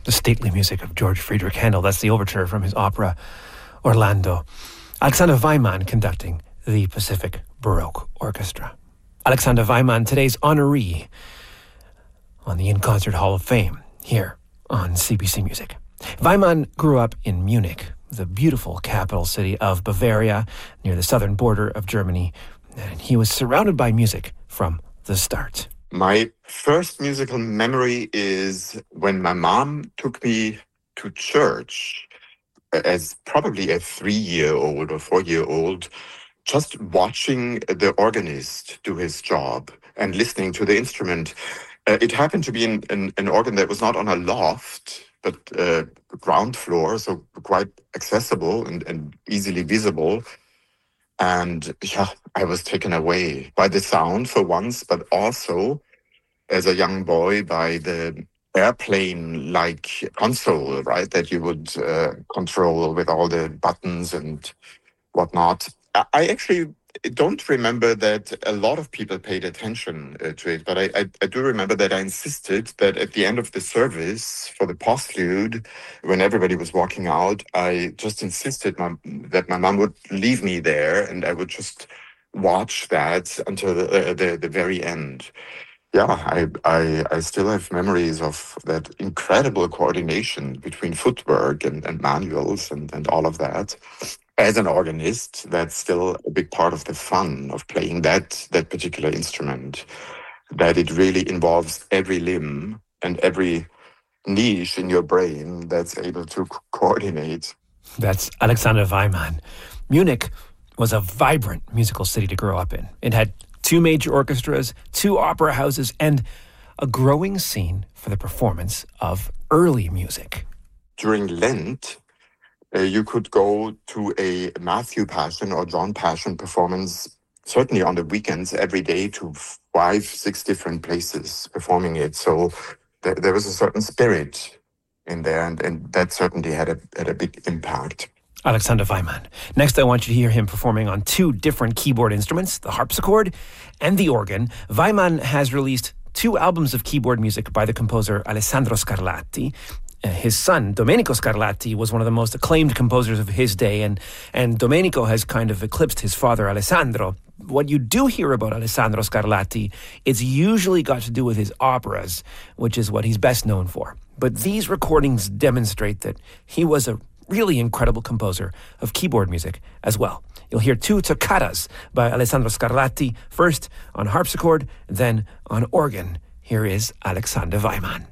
the stately music of George Friedrich Handel. That's the overture from his opera Orlando. Alexander Weinmann conducting the Pacific Baroque Orchestra. Alexander Weinmann, today's honoree on the In Concert Hall of Fame here on CBC Music. Weinmann grew up in Munich, the beautiful capital city of Bavaria, near the southern border of Germany, and he was surrounded by music from the start. My first musical memory is when my mom took me to church as probably a 3-year-old or 4-year-old, just watching the organist do his job and listening to the instrument. It happened to be an organ that was not on a loft, but ground floor, so quite accessible and easily visible. And yeah, I was taken away by the sound for once, but also as a young boy by the airplane-like console, right, that you would control with all the buttons and whatnot. I actually don't remember that a lot of people paid attention to it, but I do remember that I insisted that at the end of the service for the postlude, when everybody was walking out, I just insisted that my mom would leave me there and I would just watch that until the very end. Yeah, I still have memories of that incredible coordination between footwork and manuals and all of that. As an organist, that's still a big part of the fun of playing that particular instrument, that it really involves every limb and every niche in your brain that's able to coordinate. That's Alexander Weinmann. Munich was a vibrant musical city to grow up in. It had 2 major orchestras, 2 opera houses, and a growing scene for the performance of early music. During Lent, you could go to a Matthew Passion or John Passion performance, certainly on the weekends, every day to 5-6 different places performing it. So there was a certain spirit in there, and that certainly had a big impact. Alexander Weinmann. Next, I want you to hear him performing on 2 different keyboard instruments, the harpsichord and the organ. Weinmann has released 2 albums of keyboard music by the composer Alessandro Scarlatti. His son, Domenico Scarlatti, was one of the most acclaimed composers of his day, and Domenico has kind of eclipsed his father, Alessandro. What you do hear about Alessandro Scarlatti, it's usually got to do with his operas, which is what he's best known for. But these recordings demonstrate that he was a really incredible composer of keyboard music as well. You'll hear 2 toccatas by Alessandro Scarlatti, first on harpsichord, then on organ. Here is Alexander Weinmann.